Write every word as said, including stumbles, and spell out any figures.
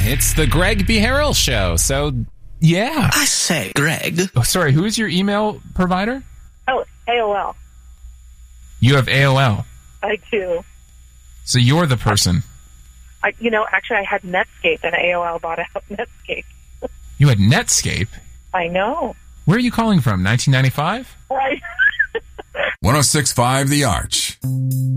it's the Greg B. Harrell Show. So, yeah. I say, Greg. Oh, sorry, who is your email provider? Oh, A O L. You have A O L. I do. So you're the person. I, you know, actually, I had Netscape, and A O L bought out Netscape. You had Netscape? I know. Where are you calling from? nineteen ninety-five? Right. one oh six point five The Arch.